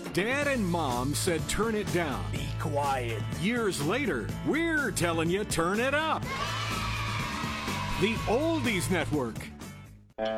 Dad and Mom said turn it down. Be quiet. Years later, we're telling you turn it up. The Oldies Network.